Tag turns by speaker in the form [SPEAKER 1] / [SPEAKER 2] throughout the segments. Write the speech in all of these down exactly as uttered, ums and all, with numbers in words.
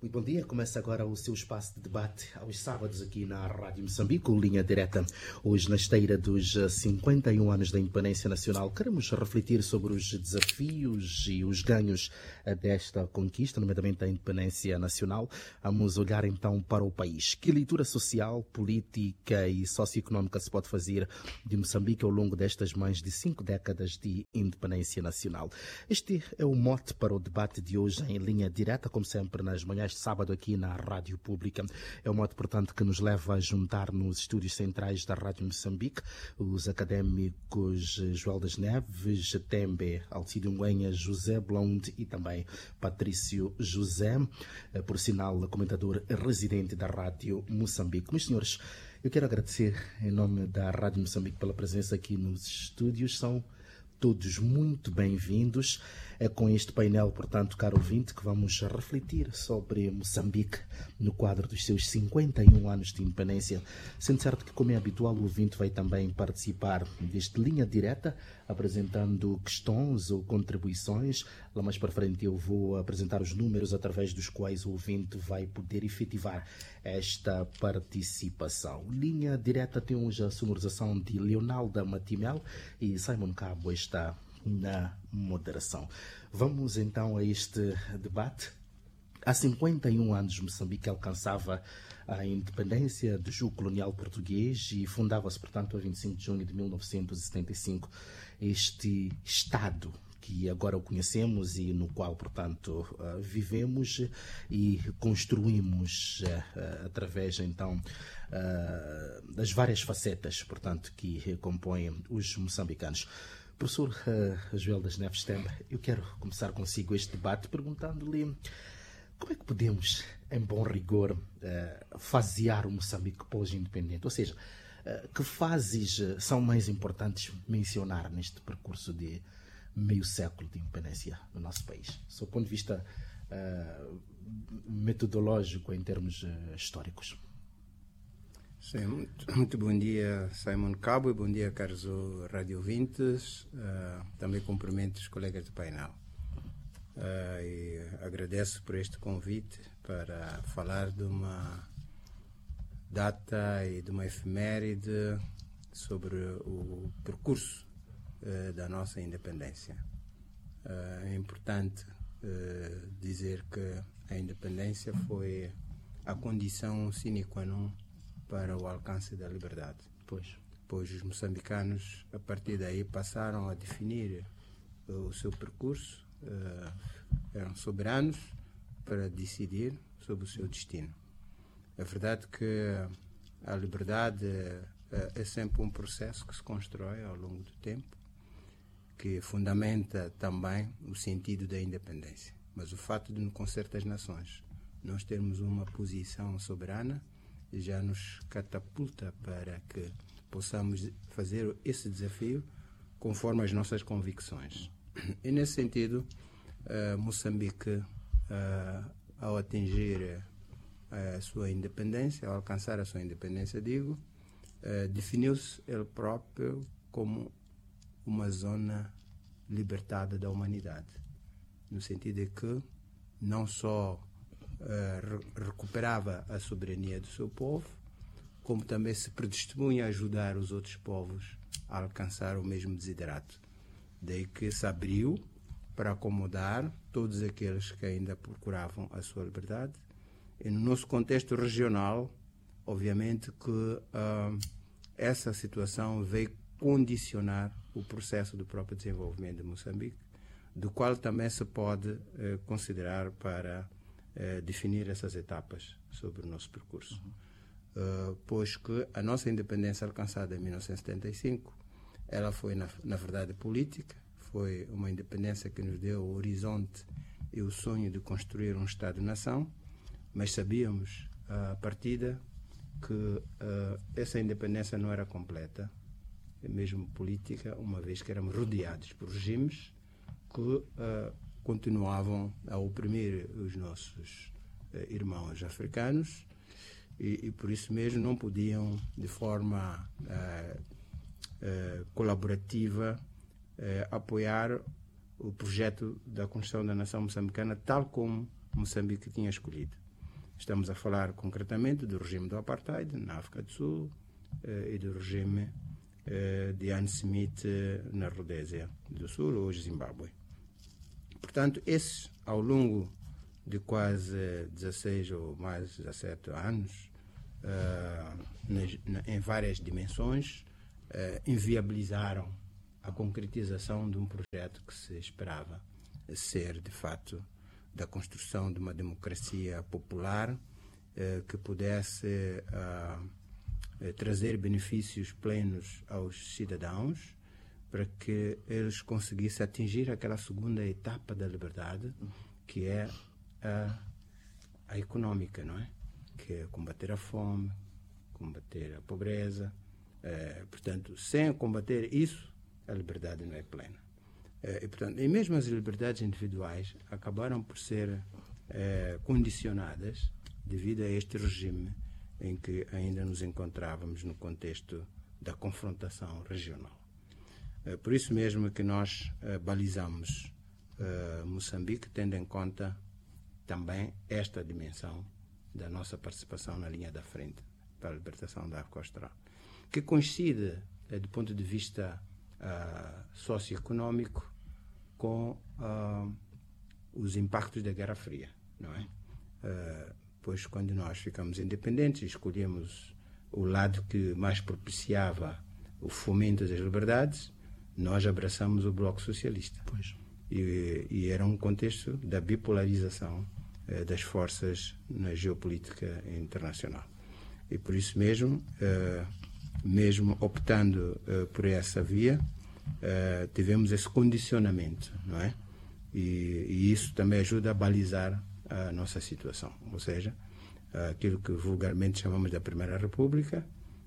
[SPEAKER 1] Muito bom dia, começa agora o seu espaço de debate aos sábados aqui na Rádio Moçambique, com linha direta. Hoje, na esteira dos cinquenta e um anos da independência nacional, queremos refletir sobre os desafios e os ganhos desta conquista, nomeadamente a independência nacional. Vamos olhar então para o país. Que leitura social, política e socioeconómica se pode fazer de Moçambique ao longo destas mais de cinco décadas de independência nacional? Este é o mote para o debate de hoje em linha direta, como sempre nas manhãs de sábado aqui na Rádio Pública. É um modo, portanto, que nos leva a juntar nos estúdios centrais da Rádio Moçambique os académicos Joel das Neves, Tembe, Alcídio Nguenha, José Blonde e também Patrício José, por sinal, comentador residente da Rádio Moçambique. Meus senhores, eu quero agradecer em nome da Rádio Moçambique pela presença aqui nos estúdios. São todos muito bem-vindos. É com este painel, portanto, caro ouvinte, que vamos refletir sobre Moçambique no quadro dos seus cinquenta e um anos de independência. Sendo certo que, como é habitual, o ouvinte vai também participar deste linha direta, apresentando questões ou contribuições. Lá mais para frente eu vou apresentar os números através dos quais o ouvinte vai poder efetivar esta participação. Linha direta tem hoje a sonorização de Leonalda Matimel e Simon Cabo está na moderação. Vamos então a este debate. Há cinquenta e um anos, Moçambique alcançava a independência do jugo colonial português e fundava-se, portanto, a vinte e cinco de junho de mil novecentos e setenta e cinco. Este Estado que agora o conhecemos e no qual, portanto, vivemos e construímos através, então, das várias facetas, portanto, que compõem os moçambicanos. Professor uh, Joel das Neves Tembe, eu quero começar consigo este debate perguntando-lhe como é que podemos, em bom rigor, uh, fasear o Moçambique pós-independente? Ou seja, uh, que fases uh, são mais importantes mencionar neste percurso de meio século de independência no nosso país? Do seu ponto de vista uh, metodológico, em termos uh, históricos.
[SPEAKER 2] Sim, muito, muito bom dia, Simon Cabo, e bom dia, caros rádio ouvintes. Uh, também cumprimento os colegas do painel. Uh, e agradeço por este convite para falar de uma data e de uma efeméride sobre o percurso uh, da nossa independência. Uh, é importante uh, dizer que a independência foi a condição sine qua non para o alcance da liberdade.
[SPEAKER 1] Pois.
[SPEAKER 2] Pois os moçambicanos, a partir daí, passaram a definir uh, o seu percurso, uh, eram soberanos para decidir sobre o seu destino. É verdade que a liberdade uh, é sempre um processo que se constrói ao longo do tempo, que fundamenta também o sentido da independência. Mas o fato de, no Concerto das Nações, nós termos uma posição soberana já nos catapulta para que possamos fazer esse desafio conforme as nossas convicções. E nesse sentido, uh, Moçambique, uh, ao atingir a sua independência, ao alcançar a sua independência, digo, uh, definiu-se ele próprio como uma zona libertada da humanidade, no sentido de que não só Uh, recuperava a soberania do seu povo, como também se predispunha a ajudar os outros povos a alcançar o mesmo desiderato. Daí que se abriu para acomodar todos aqueles que ainda procuravam a sua liberdade. E no nosso contexto regional, obviamente que uh, essa situação veio condicionar o processo do próprio desenvolvimento de Moçambique, do qual também se pode uh, considerar para Eh, definir essas etapas sobre o nosso percurso. Uhum. Uh, pois que a nossa independência alcançada em mil novecentos e setenta e cinco, ela foi, na, na verdade, política, foi uma independência que nos deu o horizonte e o sonho de construir um Estado-nação, mas sabíamos, uh, à partida, que uh, essa independência não era completa, mesmo política, uma vez que éramos rodeados por regimes que uh, continuavam a oprimir os nossos eh, irmãos africanos e, e por isso mesmo não podiam de forma eh, eh, colaborativa eh, apoiar o projeto da construção da nação moçambicana tal como Moçambique tinha escolhido. Estamos a falar concretamente do regime do Apartheid na África do Sul e do regime de Ian Smith na Rodésia do Sul, hoje Zimbábue. Portanto, esses, ao longo de quase dezasseis ou mais dezassete anos, em várias dimensões, inviabilizaram a concretização de um projeto que se esperava ser, de fato, da construção de uma democracia popular eh, que pudesse ah, eh, trazer benefícios plenos aos cidadãos para que eles conseguissem atingir aquela segunda etapa da liberdade, que é a, a econômica, não é? Que é combater a fome, combater a pobreza. Eh, portanto, sem combater isso, a liberdade não é plena. E, portanto, e mesmo as liberdades individuais acabaram por ser eh, condicionadas devido a este regime em que ainda nos encontrávamos no contexto da confrontação regional. Eh, por isso mesmo que nós eh, balizamos eh, Moçambique, tendo em conta também esta dimensão da nossa participação na linha da frente para a libertação da África Austral, que coincide, eh, do ponto de vista uh, socioeconômico, com uh, os impactos da Guerra Fria, não é? Uh, pois quando nós ficamos independentes, escolhemos o lado que mais propiciava o fomento das liberdades, nós abraçamos o Bloco Socialista.
[SPEAKER 1] Pois.
[SPEAKER 2] E, e era um contexto da bipolarização uh, das forças na geopolítica internacional. E por isso mesmo, uh, mesmo optando uh, por essa via, Uh, tivemos esse condicionamento, não é? E, e isso também ajuda a balizar a nossa situação, ou seja, uh, aquilo que vulgarmente chamamos da Primeira República,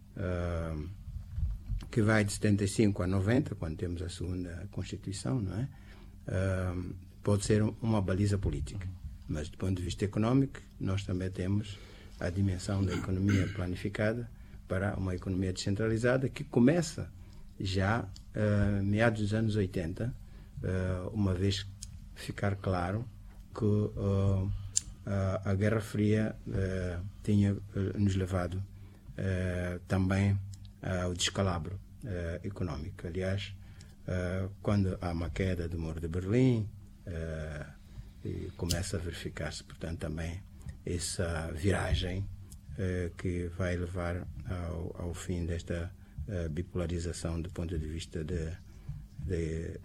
[SPEAKER 2] uh, que vai de setenta e cinco a noventa, quando temos a segunda Constituição, não é? Uh, pode ser uma baliza política, mas do ponto de vista económico, nós também temos a dimensão da economia planificada para uma economia descentralizada que começa já uh, meados dos anos oitenta, uh, uma vez ficar claro que uh, a, a Guerra Fria uh, tinha uh, nos levado uh, também ao descalabro uh, económico. Aliás, uh, quando há uma queda do Muro de Berlim, uh, e começa a verificar-se, portanto, também essa viragem uh, que vai levar ao, ao fim desta Uh, bipolarização do ponto de vista de, de,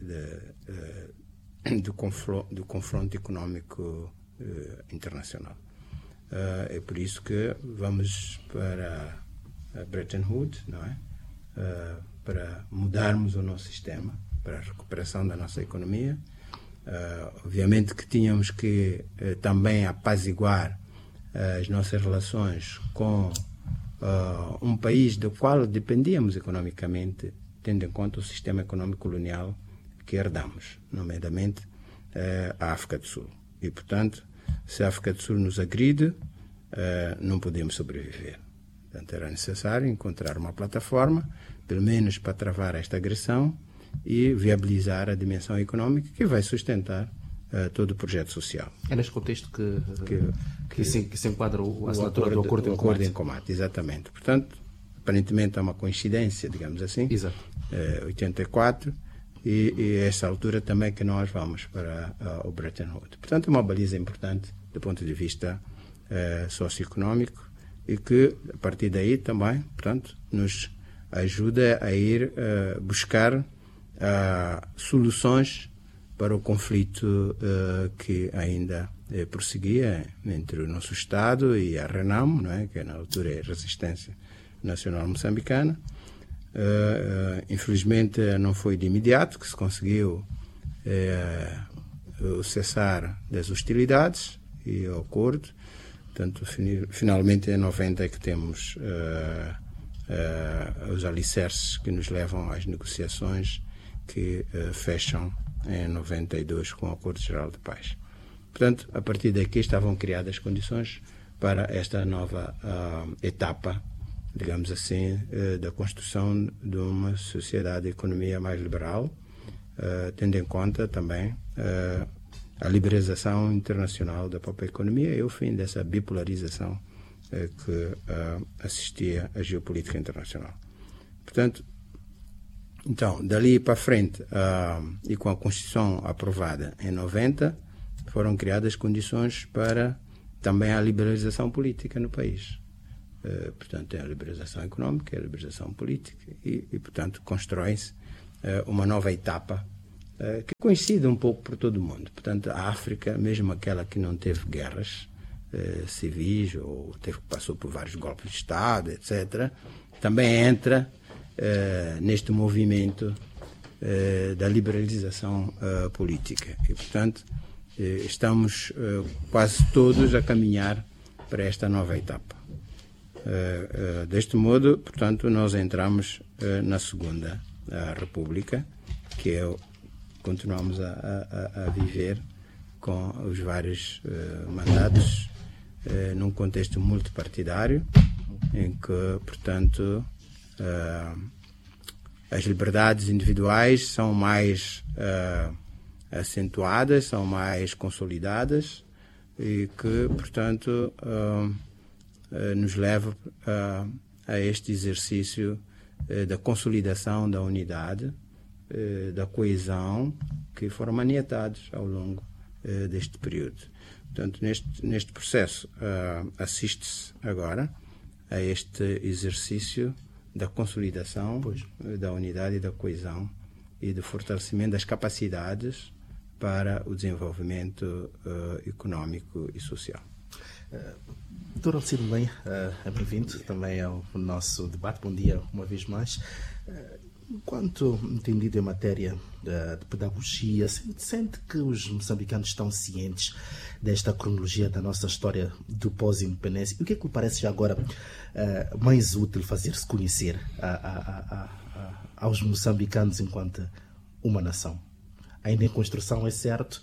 [SPEAKER 2] de, uh, do, confronto, do confronto económico uh, internacional. Uh, é por isso que vamos para a Bretton Woods, não é? Uh, para mudarmos o nosso sistema, para a recuperação da nossa economia. Uh, obviamente que tínhamos que uh, também apaziguar uh, as nossas relações com Uh, um país do qual dependíamos economicamente, tendo em conta o sistema econômico colonial que herdamos, nomeadamente uh, a África do Sul. E, portanto, se a África do Sul nos agride, uh, não podemos sobreviver. Portanto, era necessário encontrar uma plataforma, pelo menos para travar esta agressão e viabilizar a dimensão econômica que vai sustentar Uh, todo o projeto social.
[SPEAKER 1] É neste contexto que, que, que, que, se, que se enquadra o, a assinatura do Acordo,
[SPEAKER 2] do acordo em Combate. Exatamente. Portanto, aparentemente há uma coincidência, digamos assim,
[SPEAKER 1] Exato.
[SPEAKER 2] Uh, oitenta e quatro, e, e a esta altura também que nós vamos para uh, o Bretton Woods. Portanto, é uma baliza importante do ponto de vista uh, socioeconómico e que, a partir daí também, portanto, nos ajuda a ir uh, buscar uh, soluções para o conflito uh, que ainda uh, prosseguia entre o nosso Estado e a RENAMO, não é? Que na altura é a Resistência Nacional Moçambicana. Uh, uh, infelizmente não foi de imediato que se conseguiu uh, o cessar das hostilidades e o acordo. Portanto, finalmente em noventa é que temos uh, uh, os alicerces que nos levam às negociações que uh, fecham em noventa e dois com o Acordo Geral de Paz. Portanto, a partir daqui estavam criadas as condições para esta nova uh, etapa, digamos assim, uh, da construção de uma sociedade e economia mais liberal, uh, tendo em conta também uh, a liberalização internacional da própria economia e o fim dessa bipolarização eh, que uh, assistia à geopolítica internacional. Portanto, então, dali para frente, uh, e com a Constituição aprovada em noventa, foram criadas condições para também a liberalização política no país. Uh, portanto, tem a liberalização económica, a liberalização política e, e portanto, constrói-se uh, uma nova etapa uh, que coincide um pouco por todo o mundo. Portanto, a África, mesmo aquela que não teve guerras uh, civis ou teve, passou por vários golpes de Estado, etcétera, também entra uh, neste movimento uh, da liberalização uh, política. E, portanto, uh, estamos uh, quase todos a caminhar para esta nova etapa. Uh, uh, deste modo, portanto, nós entramos uh, na Segunda uh, República, que é, continuamos a, a, a viver com os vários uh, mandatos uh, num contexto multipartidário, em que, portanto, uh, as liberdades individuais são mais uh, acentuadas, são mais consolidadas e que, portanto, uh, Uh, nos leva uh, a este exercício uh, da consolidação da unidade, uh, da coesão, que foram maniatados ao longo uh, deste período. Portanto, neste, neste processo, uh, assiste-se agora a este exercício da consolidação uh, da unidade e da coesão e do fortalecimento das capacidades para o desenvolvimento uh, económico e social.
[SPEAKER 1] Uh... Doutor Alcido Lenha, é bem-vindo também ao nosso debate. Bom dia uma vez mais. Enquanto entendido em matéria de pedagogia, sente que os moçambicanos estão cientes desta cronologia da nossa história do pós-independência? E o que é que lhe parece já agora mais útil fazer-se conhecer a, a, a, a, aos moçambicanos enquanto uma nação? Ainda em construção, é certo,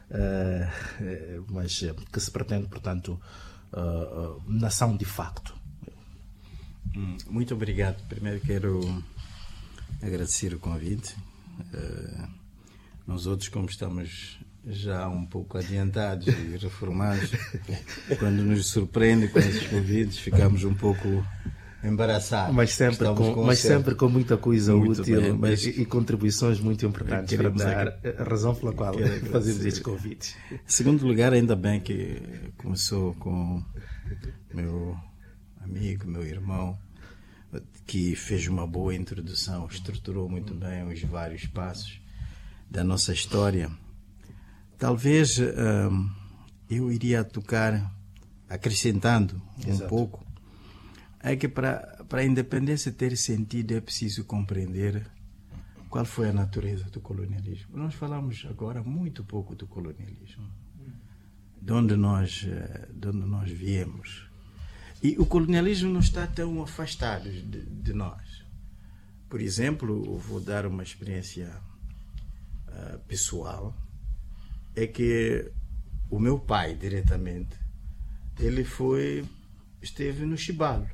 [SPEAKER 1] mas que se pretende, portanto, Uh, uh, nação de facto.
[SPEAKER 3] Muito obrigado. Primeiro quero agradecer o convite. Uh, nós outros, como estamos já um pouco adiantados e reformados, quando nos surpreende com esses convites, ficamos um pouco embaraçados.
[SPEAKER 1] Mas sempre, com, com, mas sempre com muita coisa muito útil bem, mas e, e contribuição muito importantes para dar a razão pela qual fazemos estes convites.
[SPEAKER 3] Em segundo lugar, ainda bem que começou com meu amigo, meu irmão, que fez uma boa introdução, estruturou muito bem os vários passos da nossa história. Talvez hum, eu iria tocar, acrescentando um Exato. pouco, é que para, para a independência ter sentido é preciso compreender qual foi a natureza do colonialismo. Nós falamos agora muito pouco do colonialismo, de onde nós, de onde nós viemos. E o colonialismo não está tão afastado de, de nós. Por exemplo, eu vou dar uma experiência uh, pessoal, é que o meu pai, diretamente, ele foi, esteve no Chibalo.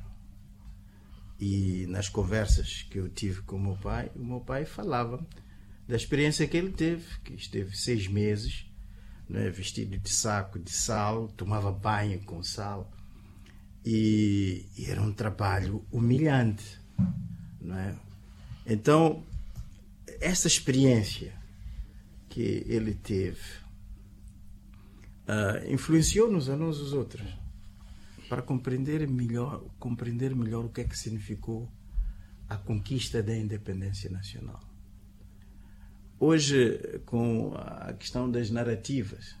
[SPEAKER 3] E nas conversas que eu tive com o meu pai, o meu pai falava da experiência que ele teve, que esteve seis meses, né, vestido de saco de sal, tomava banho com sal, e, e era um trabalho humilhante, não é? Então, essa experiência que ele teve uh, influenciou-nos a nós os outros, para compreender melhor, compreender melhor o que é que significou a conquista da independência nacional. Hoje, com a questão das narrativas,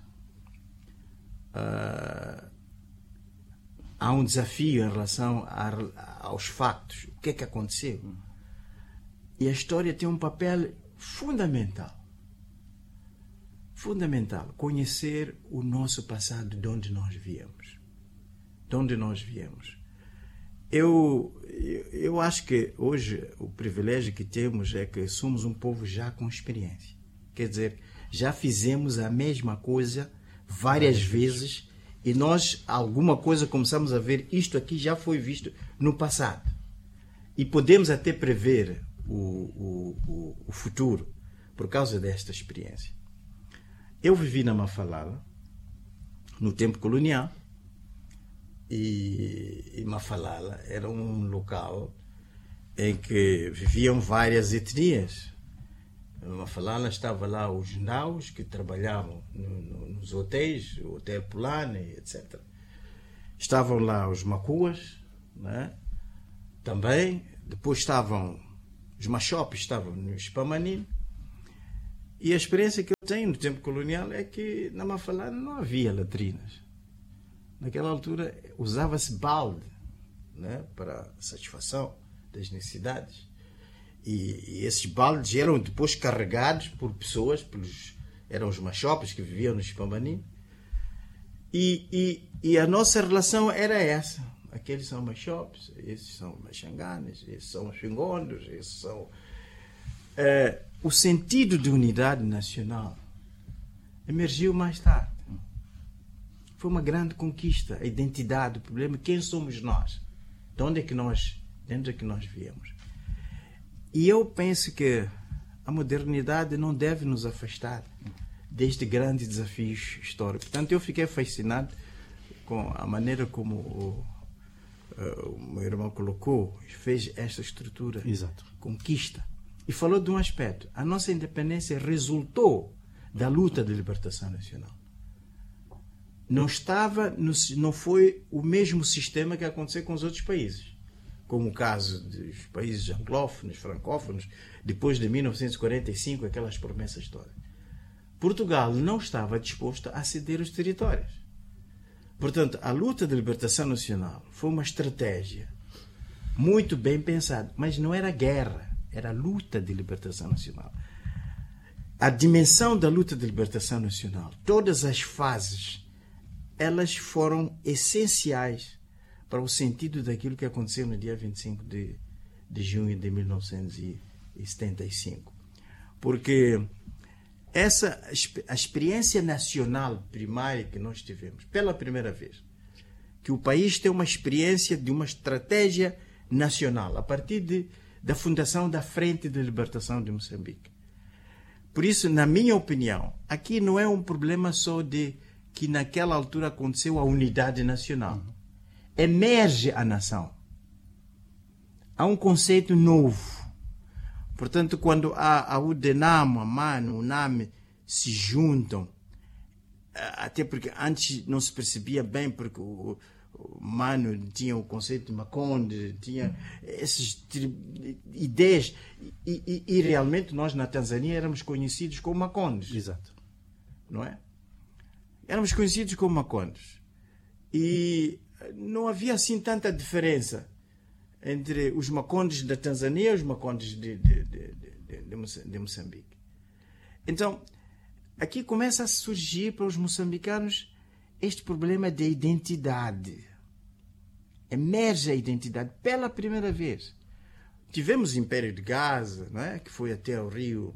[SPEAKER 3] uh, há um desafio em relação a, aos factos. O que é que aconteceu? E a história tem um papel fundamental. Fundamental. Conhecer o nosso passado, de onde nós viemos. De onde nós viemos. Eu, eu acho que hoje o privilégio que temos é que somos um povo já com experiência. Quer dizer, já fizemos a mesma coisa várias vezes e nós, alguma coisa, começamos a ver, isto aqui já foi visto no passado. E podemos até prever o, o, o, o futuro por causa desta experiência. eu vivi na Mafalala, no tempo colonial, e, e Mafalala era um local em que viviam várias etnias. Na Mafalala estava lá os naus que trabalhavam no, no, nos hotéis, o Hotel Pulane, etcétera. Estavam lá os macuas, né? Também. Depois estavam os machopes, estavam no Spamanin. E a experiência que eu tenho no tempo colonial é que na Mafalala não havia latrinas. Naquela altura usava-se balde, né, para satisfação das necessidades. E, e esses baldes eram depois carregados por pessoas, pelos, eram os machopes que viviam no Spamanin. E, e, e a nossa relação era essa. Aqueles são machopes, esses são maxanganes, esses são xingondos, esses são... É, o sentido de unidade nacional emergiu mais tarde. Foi uma grande conquista, a identidade, o problema, quem somos nós? De onde é que nós, de onde é que nós viemos? E eu penso que a modernidade não deve nos afastar deste grande desafio histórico. Portanto, eu fiquei fascinado com a maneira como o, uh, o meu irmão colocou, fez esta estrutura.
[SPEAKER 1] Exato.
[SPEAKER 3] Conquista. E falou de um aspecto. A nossa independência resultou da luta de libertação nacional. Não estava, no, não foi o mesmo sistema que aconteceu com os outros países, como o caso dos países anglófonos, francófonos, depois de mil novecentos e quarenta e cinco, aquelas promessas todas. Portugal não estava disposto a ceder os territórios. Portanto, a luta de libertação nacional foi uma estratégia muito bem pensada, mas não era guerra, era a luta de libertação nacional. A dimensão da luta de libertação nacional, todas as fases, elas foram essenciais para o sentido daquilo que aconteceu no dia vinte e cinco de, de junho de mil novecentos e setenta e cinco. Porque essa, a experiência nacional primária que nós tivemos, pela primeira vez, que o país tem uma experiência de uma estratégia nacional, a partir de, da fundação da Frente de Libertação de Moçambique. Por isso, na minha opinião, aqui não é um problema só de que naquela altura aconteceu a unidade nacional. Emerge a nação. Há um conceito novo. Portanto, quando a, a UDENAM, a MAN, o NAME se juntam, até porque antes não se percebia bem, porque o, o Mano tinha o conceito de Maconde, tinha essas ideias, e, e, e realmente nós na Tanzânia éramos conhecidos como Macondes.
[SPEAKER 1] Exato.
[SPEAKER 3] Não é? Éramos conhecidos como Macondes. E não havia assim tanta diferença entre os Macondes da Tanzânia e os Macondes de, de, de, de, de, de Moçambique. Então, aqui começa a surgir para os moçambicanos este problema de identidade. Emerge a identidade pela primeira vez. Tivemos o Império de Gaza, não é? Que foi até o rio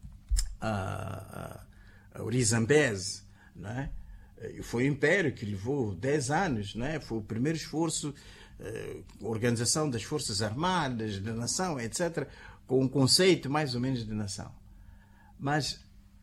[SPEAKER 3] uh, uh, o rio Zambeze, não é? E foi um império que levou dez anos, não é? Foi o primeiro esforço, uh, organização das Forças Armadas, da nação, etcétera, com um conceito mais ou menos de nação. Mas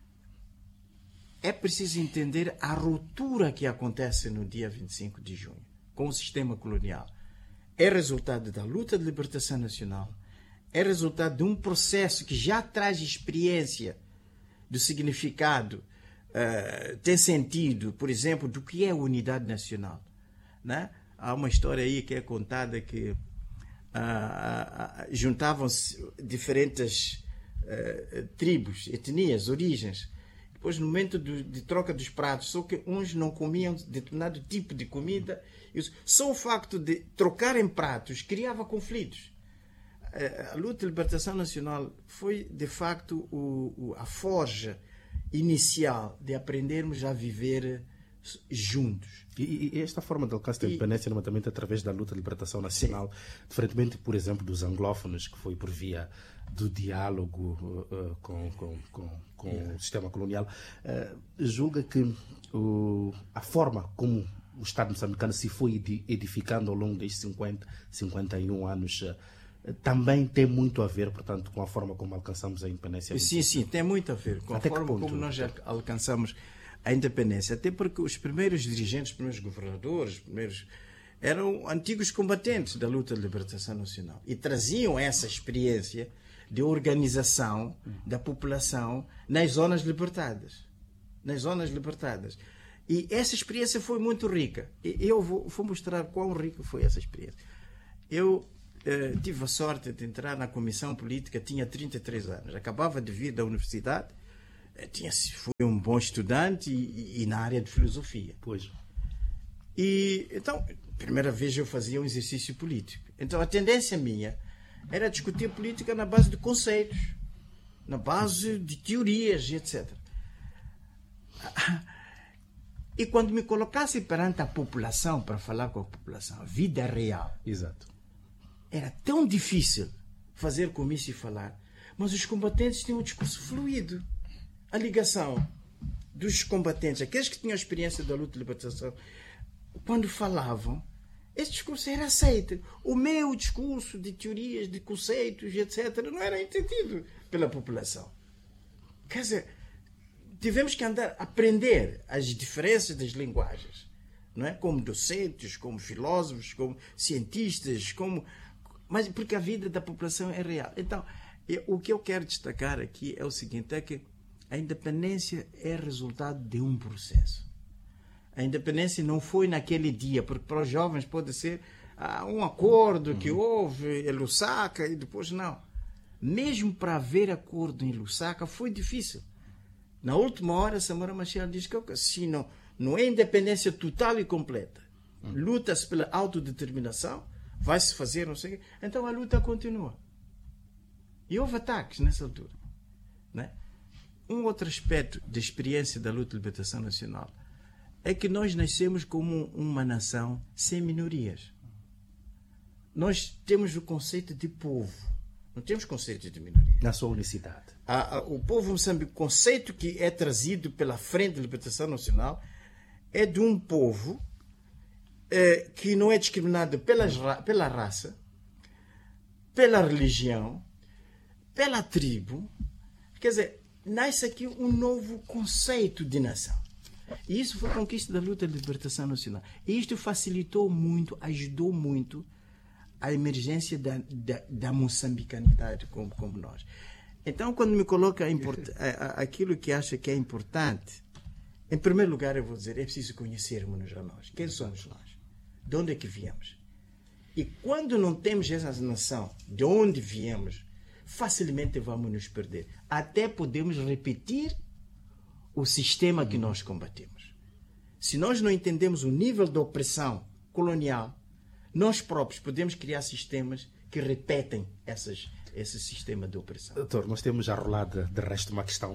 [SPEAKER 3] é preciso entender a ruptura que acontece no dia vinte e cinco de junho com o sistema colonial. É resultado da luta de libertação nacional, é resultado de um processo que já traz experiência do significado, uh, tem sentido, por exemplo, do que é a unidade nacional. Né? Há uma história aí que é contada que uh, uh, uh, juntavam-se diferentes uh, tribos, etnias, origens. Depois, no momento do, de troca dos pratos, só que uns não comiam determinado tipo de comida. Só o facto de trocarem pratos criava conflitos. A luta de libertação nacional foi, de facto, o, o, a forja inicial de aprendermos a viver juntos.
[SPEAKER 1] E, e esta forma de alcance da independência, nomeadamente através da luta de libertação nacional, sim, diferentemente, por exemplo, dos anglófonos, que foi por via do diálogo uh, com, com, com, com yeah. o sistema colonial, uh, julga que uh, a forma como o Estado moçambicano se foi edificando ao longo destes cinquenta, cinquenta e um anos uh, também tem muito a ver, portanto, com a forma como alcançamos a independência?
[SPEAKER 3] Sim, sim, tem muito a ver com
[SPEAKER 1] Até
[SPEAKER 3] a forma
[SPEAKER 1] ponto,
[SPEAKER 3] como nós alcançamos a independência. Até porque os primeiros dirigentes, os primeiros governadores, os primeiros eram antigos combatentes da luta de libertação nacional e traziam essa experiência de organização da população nas zonas libertadas. Nas zonas libertadas. E essa experiência foi muito rica. E eu vou, vou mostrar quão rica foi essa experiência. Eu eh, tive a sorte de entrar na comissão política, tinha trinta e três anos. Acabava de vir da universidade, eh, tinha, fui um bom estudante e, e na área de filosofia.
[SPEAKER 1] Pois.
[SPEAKER 3] E então, primeira vez eu fazia um exercício político. Então a tendência minha era discutir política na base de conceitos, na base de teorias, etcétera. E quando me colocasse perante a população, para falar com a população, a vida real,
[SPEAKER 1] Exato.
[SPEAKER 3] era tão difícil fazer comício e falar, mas os combatentes tinham um discurso fluido. A ligação dos combatentes, aqueles que tinham a experiência da luta de libertação, quando falavam, esse discurso era aceito. O meu discurso de teorias, de conceitos, etcétera, não era entendido pela população. Quer dizer, tivemos que andar, aprender as diferenças das linguagens, não é? Como docentes, como filósofos, como cientistas, como... mas porque a vida da população é real. Então, eu, o que eu quero destacar aqui é o seguinte, é que a independência é resultado de um processo. A independência não foi naquele dia, porque para os jovens pode ser ah, um acordo que houve em Lusaka e depois não. Mesmo para haver acordo em Lusaka foi difícil. Na última hora, Samora Machel diz que se não, não é independência total e completa, luta-se pela autodeterminação, vai-se fazer não sei o quê, então a luta continua. E houve ataques nessa altura. Né? Um outro aspecto da experiência da luta de libertação nacional é que nós nascemos como uma nação sem minorias. Nós temos o conceito de povo, não temos conceito de minoria.
[SPEAKER 1] Na sua unicidade.
[SPEAKER 3] A, a, o povo moçambique, o conceito que é trazido pela Frente de Libertação Nacional é de um povo eh, que não é discriminado pelas, pela raça, pela religião, pela tribo. Quer dizer, nasce aqui um novo conceito de nação. E isso foi conquista da luta de libertação nacional. E isto facilitou muito, ajudou muito a emergência da, da, da moçambicanidade como, como nós. Então, quando me coloca aquilo que acha que é importante, em primeiro lugar eu vou dizer, é preciso conhecermos-nos a nós. Quem somos nós? De onde é que viemos? E quando não temos essa noção de onde viemos, facilmente vamos nos perder. Até podemos repetir o sistema que nós combatemos. Se nós não entendemos o nível de opressão colonial, nós próprios podemos criar sistemas que repetem essas, esse sistema de opressão.
[SPEAKER 1] Doutor, nós temos já rolado de resto uma questão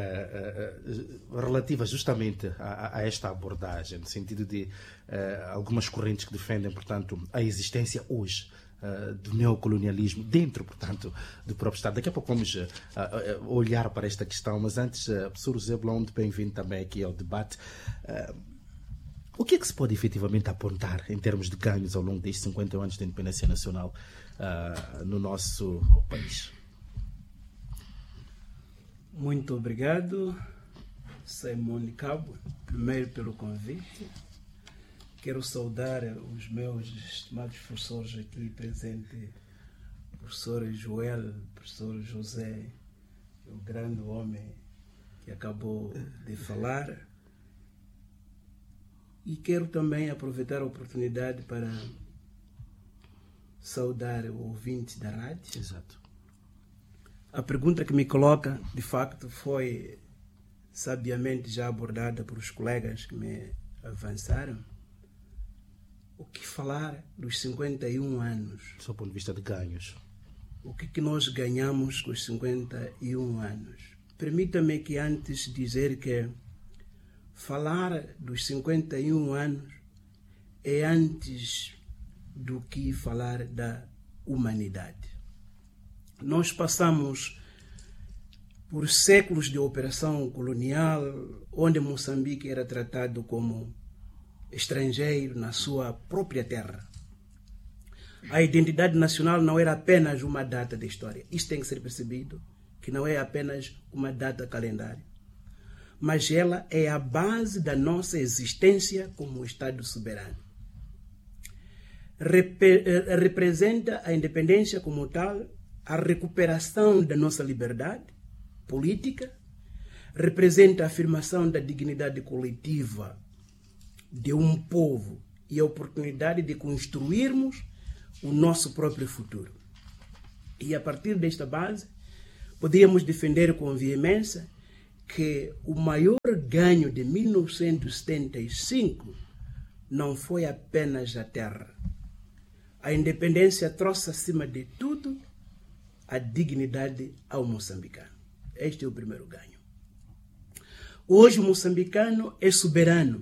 [SPEAKER 1] uh, uh, relativa justamente a, a esta abordagem, no sentido de uh, algumas correntes que defendem, portanto, a existência hoje uh, do neocolonialismo dentro, portanto, do próprio Estado. Daqui a pouco vamos uh, uh, olhar para esta questão, mas antes, uh, professor José Blonde, bem-vindo também aqui ao debate. Uh, O que é que se pode efetivamente apontar em termos de ganhos ao longo destes cinquenta anos de independência nacional uh, no nosso país?
[SPEAKER 4] Muito obrigado, Simone Cabo, primeiro pelo convite. Quero saudar os meus estimados professores aqui presentes, professor Joel, professor José, o grande homem que acabou de falar. E quero também aproveitar a oportunidade para saudar o ouvinte da rádio.
[SPEAKER 1] Exato.
[SPEAKER 4] A pergunta que me coloca, de facto, foi sabiamente já abordada por os colegas que me avançaram. O que falar dos cinquenta e um anos?
[SPEAKER 1] Do seu ponto de vista de ganhos.
[SPEAKER 4] O que, que nós ganhamos com os cinquenta e um anos? Permita-me que antes dizer que falar dos cinquenta e um anos é antes do que falar da humanidade. Nós passamos por séculos de operação colonial, onde Moçambique era tratado como estrangeiro na sua própria terra. a identidade nacional não era apenas uma data da história. Isso tem que ser percebido, que não é apenas uma data calendário, mas ela é a base da nossa existência como Estado soberano. Rep- representa a independência como tal, a recuperação da nossa liberdade política, representa a afirmação da dignidade coletiva de um povo e a oportunidade de construirmos o nosso próprio futuro. E a partir desta base, podíamos defender com veemência que o maior ganho de mil novecentos e setenta e cinco não foi apenas a terra. A independência trouxe, acima de tudo, a dignidade ao moçambicano. Este é o primeiro ganho. Hoje o moçambicano é soberano.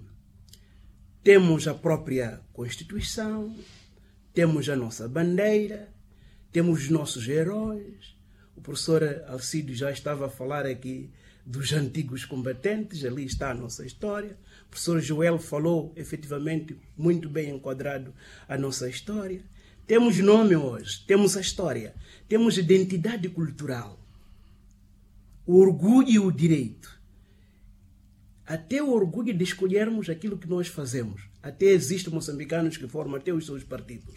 [SPEAKER 4] Temos a própria Constituição, temos a nossa bandeira, temos os nossos heróis. O professor Alcides já estava a falar aqui dos antigos combatentes, ali está a nossa história. O professor Joel falou, efetivamente, muito bem enquadrado a nossa história. Temos nome hoje, temos a história, temos identidade cultural, o orgulho e o direito. Até o orgulho de escolhermos aquilo que nós fazemos. Até existem moçambicanos que formam até os seus partidos.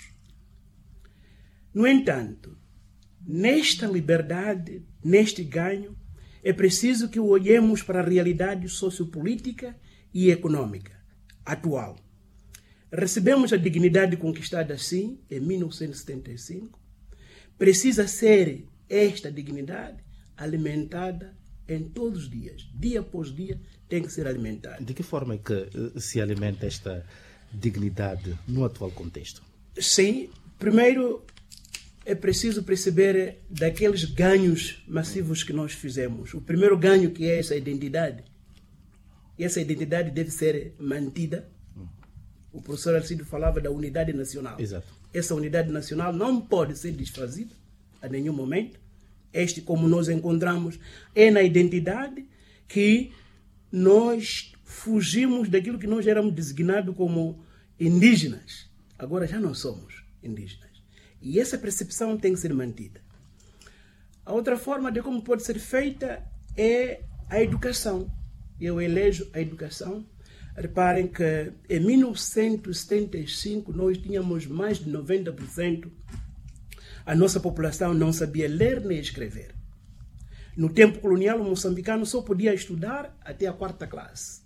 [SPEAKER 4] No entanto, nesta liberdade, neste ganho, é preciso que olhemos para a realidade sociopolítica e econômica atual. Recebemos a dignidade conquistada, assim, em mil novecentos e setenta e cinco. Precisa ser esta dignidade alimentada em todos os dias. Dia após dia tem que ser alimentada.
[SPEAKER 1] De que forma é que se alimenta esta dignidade no atual contexto?
[SPEAKER 4] Sim, primeiro é preciso perceber daqueles ganhos massivos que nós fizemos. O primeiro ganho, que é essa identidade. E essa identidade deve ser mantida. O professor Alcides falava da unidade nacional.
[SPEAKER 1] Exato.
[SPEAKER 4] Essa unidade nacional não pode ser desfazida a nenhum momento. Este, como nós encontramos, é na identidade que nós fugimos daquilo que nós éramos designados como indígenas. Agora já não somos indígenas. E essa percepção tem que ser mantida. A outra forma de como pode ser feita é a educação. Eu elejo a educação. Reparem que em mil novecentos e setenta e cinco nós tínhamos mais de noventa por cento. A nossa população não sabia ler nem escrever. No tempo colonial, o moçambicano só podia estudar até a quarta classe.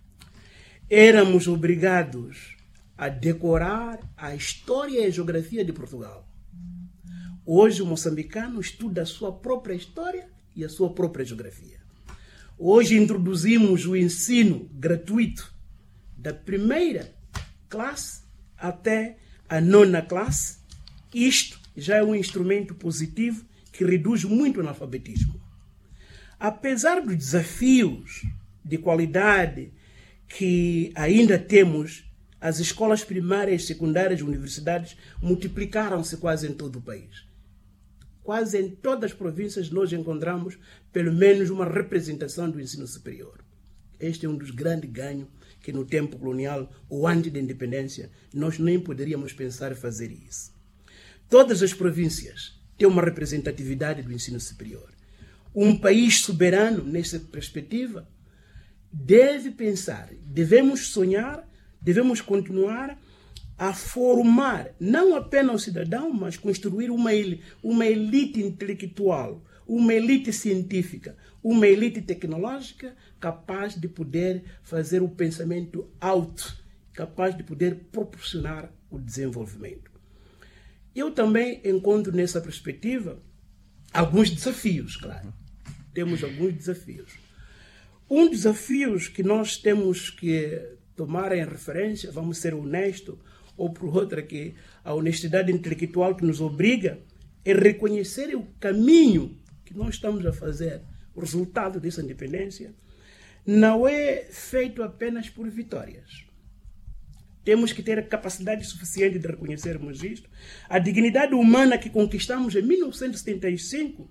[SPEAKER 4] Éramos obrigados a decorar a história e a geografia de Portugal. Hoje, o moçambicano estuda a sua própria história e a sua própria geografia. Hoje, introduzimos o ensino gratuito da primeira classe até a nona classe. Isto já é um instrumento positivo que reduz muito o analfabetismo. Apesar dos desafios de qualidade que ainda temos, as escolas primárias, secundárias e universidades multiplicaram-se quase em todo o país. Quase em todas as províncias nós encontramos pelo menos uma representação do ensino superior. Este é um dos grandes ganhos que no tempo colonial ou antes da independência nós nem poderíamos pensar em fazer isso. Todas as províncias têm uma representatividade do ensino superior. Um país soberano, nessa perspectiva, deve pensar, devemos sonhar, devemos continuar a formar não apenas o cidadão, mas construir uma, uma elite intelectual, uma elite científica, uma elite tecnológica capaz de poder fazer o pensamento alto, capaz de poder proporcionar o desenvolvimento. Eu também encontro nessa perspectiva alguns desafios, claro. Temos alguns desafios. Um dos desafios que nós temos que tomar em referência, vamos ser honestos, ou por outra que a honestidade intelectual que nos obriga, é reconhecer o caminho que nós estamos a fazer, o resultado dessa independência, não é feito apenas por vitórias. Temos que ter a capacidade suficiente de reconhecermos isto. A dignidade humana que conquistamos em mil novecentos e setenta e cinco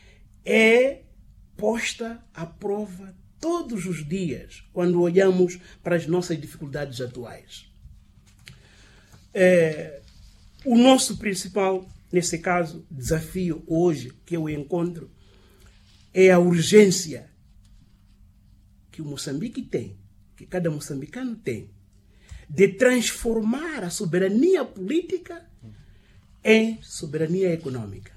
[SPEAKER 4] é posta à prova todos os dias quando olhamos para as nossas dificuldades atuais. É, o nosso principal, nesse caso, desafio hoje que eu encontro é a urgência que o Moçambique tem, que cada moçambicano tem, de transformar a soberania política em soberania econômica.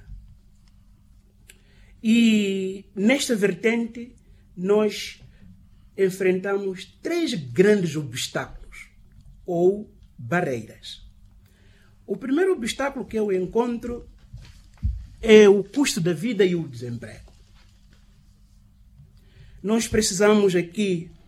[SPEAKER 4] E nesta vertente nós enfrentamos três grandes obstáculos ou barreiras. O primeiro obstáculo que eu encontro é o custo da vida e o desemprego. Nós precisamos aqui